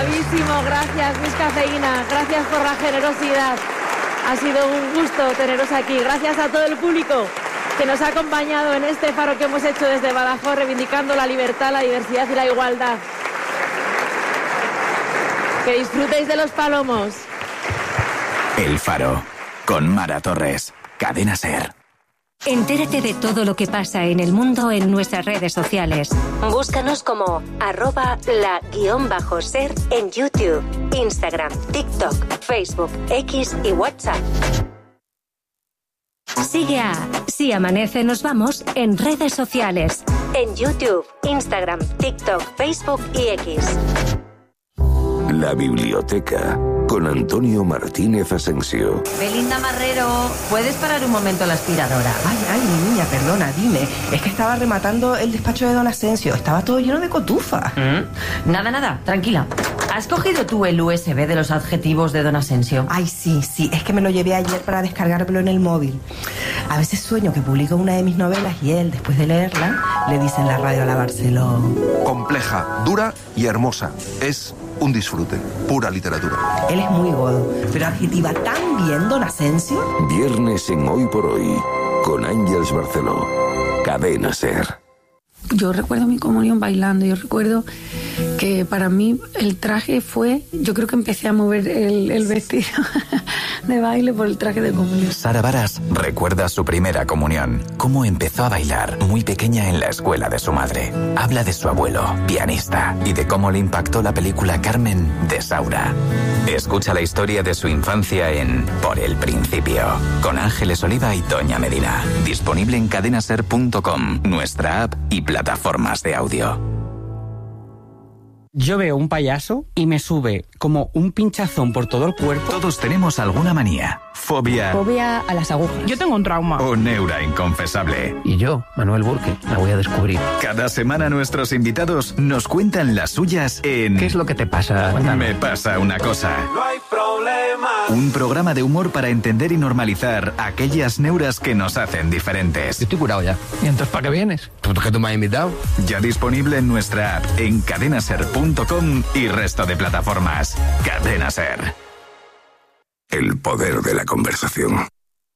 Bravísimo, gracias Miss Cafeína, gracias por la generosidad. Ha sido un gusto teneros aquí. Gracias a todo el público que nos ha acompañado en este faro que hemos hecho desde Badajoz, reivindicando la libertad, la diversidad y la igualdad. Que disfrutéis de los palomos. El Faro, con Mara Torres, Cadena SER. Entérate de todo lo que pasa en el mundo en nuestras redes sociales. Búscanos como @la_ser en YouTube, Instagram, TikTok, Facebook, X y WhatsApp. Sigue a Si Amanece Nos Vamos en redes sociales, en YouTube, Instagram, TikTok, Facebook y X. La biblioteca con Antonio Martínez Asensio. Belinda Marrero, ¿puedes parar un momento la aspiradora? Ay, mi niña, perdona, dime. Es que estaba rematando el despacho de don Asensio. Estaba todo lleno de cotufa. Nada, tranquila. ¿Has cogido tú el USB de los adjetivos de don Asensio? Ay, sí, es que me lo llevé ayer para descargármelo en el móvil. A veces sueño que publico una de mis novelas y él, después de leerla, le dice en la radio a lavárselo. Compleja, dura y hermosa. Es un disfrute, pura literatura. Él es muy godo, pero adjetiva tan bien don Asensio. Viernes en Hoy por Hoy, con Ángeles Barceló. Cadena SER. Yo recuerdo mi comunión bailando. Yo recuerdo que para mí el traje fue... Yo creo que empecé a mover el vestido de baile por el traje de comunión. Sara Varas recuerda su primera comunión, cómo empezó a bailar muy pequeña en la escuela de su madre. Habla de su abuelo, pianista, y de cómo le impactó la película Carmen de Saura. Escucha la historia de su infancia en Por el Principio, con Ángeles Oliva y Doña Medina. Disponible en cadenaser.com, nuestra app y plataformas de audio. Yo veo un payaso y me sube como un pinchazón por todo el cuerpo. Todos tenemos alguna manía, fobia a las agujas. Yo tengo un trauma. o neura inconfesable. Y yo, Manuel Burke, la voy a descubrir. Cada semana nuestros invitados nos cuentan las suyas en... ¿Qué es lo que te pasa? Cuéntame. Me pasa una cosa. No hay problema. Un programa de humor para entender y normalizar aquellas neuras que nos hacen diferentes. Yo estoy curado ya. ¿Y entonces para qué vienes? ¿Por qué tú me has invitado? Ya disponible en nuestra app, en cadenaser.com y resto de plataformas. Cadena SER. El poder de la conversación.